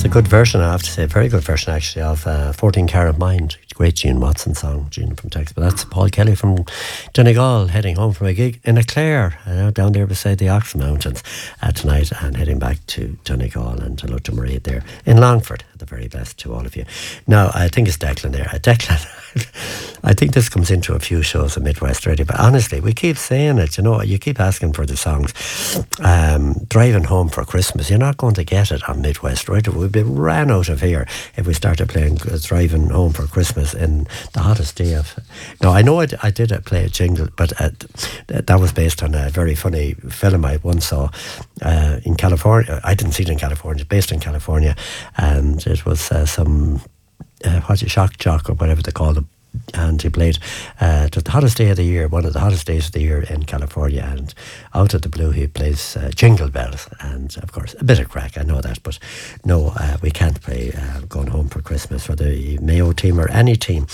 It's a good version, I have to say, a very good version actually of 14 Karat Mind, great Gene Watson song, Gene from Texas. But that's Paul Kelly from Donegal heading home from a gig in Eclair, down there beside the Ox Mountains tonight, and heading back to Donegal, and hello to Marie there in Longford. The very best to all of you. Now, I think it's Declan there. Declan, I think this comes into a few shows of Midwest Radio, but honestly, we keep saying it, you know, you keep asking for the songs. Driving Home for Christmas, you're not going to get it on Midwest Radio. We'd be ran out of here if we started playing Driving Home for Christmas in the hottest day of... No, I know I did play a jingle, but that was based on a very funny film I once saw in California. I didn't see it in California, it's based in California, and it was some... shock jock or whatever they called him, and he played the hottest day of the year, one of the hottest days of the year in California, and out of the blue he plays Jingle Bells, and of course a bit of crack, I know that, but no, we can't play Going Home for Christmas for the Mayo team or any team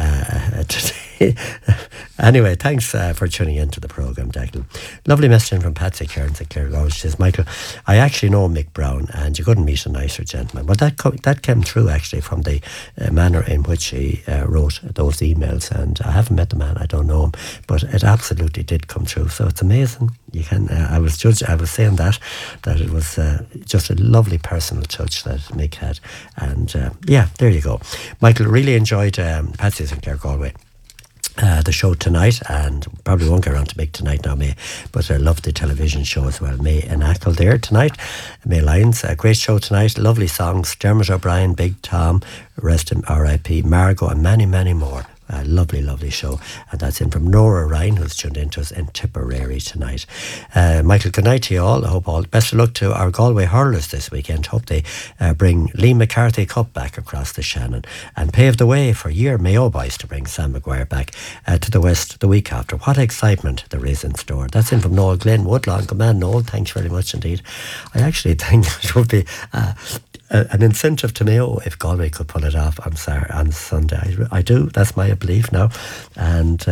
today. Anyway, thanks for tuning into the programme, Declan. Lovely message in from Patsy Cairns at Clare. She says, Michael, I actually know Mick Brown, and you couldn't meet a nicer gentleman. Well, that came through actually from the manner in which he wrote those emails, and I haven't met the man, I don't know him, but it absolutely did come true. So it's amazing. You can. I was saying that it was just a lovely personal touch that Mick had, and yeah, there you go. Michael, really enjoyed Patsy's in Clare Galway. The show tonight, and probably won't get around to Mick tonight now, May, but I love the television show as well. May and Ackle there tonight. May Lyons, a great show tonight, lovely songs. Dermot O'Brien, Big Tom, rest in R.I.P., Margot, and many, many more. A lovely, lovely show. And that's in from Nora Ryan, who's tuned into us in Tipperary tonight. Michael, good night to you all. I hope all best of luck to our Galway hurlers this weekend. Hope they bring Lee McCarthy Cup back across the Shannon and pave the way for year Mayo boys to bring Sam Maguire back to the West the week after. What excitement there is in store. That's in from Noel Glenn Woodlawn. Good man, Noel. Thanks very much indeed. I actually think it would be... an incentive to Mayo if Galway could pull it off on Sunday. I do. That's my belief now. And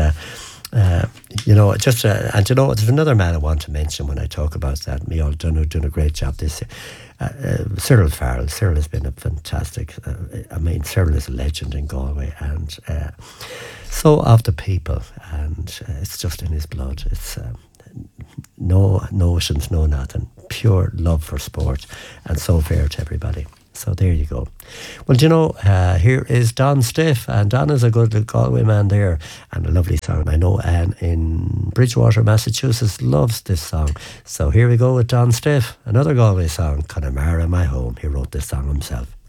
you know, just and you know, there's another man I want to mention when I talk about that. Mayo doing a great job this year. Cyril Farrell. Cyril has been a fantastic. I mean, Cyril is a legend in Galway, and so of the people, and it's just in his blood. It's no notions, no nothing. Pure love for sport, and so fair to everybody. So there you go. Well, do you know, here is Don Stiff, and Don is a good Galway man there, and a lovely song. I know Anne in Bridgewater, Massachusetts loves this song. So here we go with Don Stiff, another Galway song, Connemara My Home. He wrote this song himself.